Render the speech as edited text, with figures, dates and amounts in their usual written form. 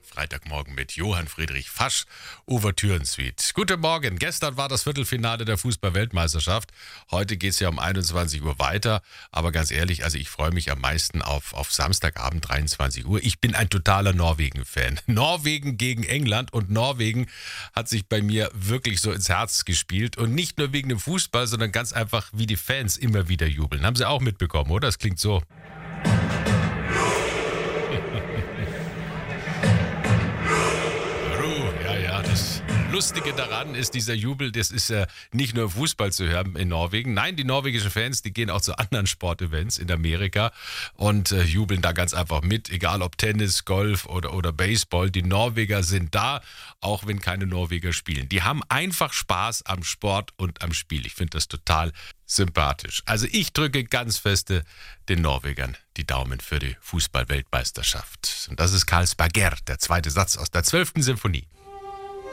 Freitagmorgen mit Johann Friedrich Fasch, Ouvertüren-Suite. Guten Morgen, gestern war das Viertelfinale der Fußball-Weltmeisterschaft. Heute geht es ja um 21 Uhr weiter. Aber ganz ehrlich, also ich freue mich am meisten auf Samstagabend 23 Uhr. Ich bin ein totaler Norwegen-Fan. Norwegen gegen England, und Norwegen hat sich bei mir wirklich so ins Herz gespielt. Und nicht nur wegen dem Fußball, sondern ganz einfach, wie die Fans immer wieder jubeln. Haben Sie auch mitbekommen, oder? Das klingt so. Das Lustige daran ist, dieser Jubel, das ist ja nicht nur Fußball zu hören in Norwegen. Nein, die norwegischen Fans, die gehen auch zu anderen Sportevents in Amerika und jubeln da ganz einfach mit, egal ob Tennis, Golf oder Baseball. Die Norweger sind da, auch wenn keine Norweger spielen. Die haben einfach Spaß am Sport und am Spiel. Ich finde das total sympathisch. Also ich drücke ganz feste den Norwegern die Daumen für die Fußball-Weltmeisterschaft. Und das ist Karl Spager, der zweite Satz aus der 12. Symphonie.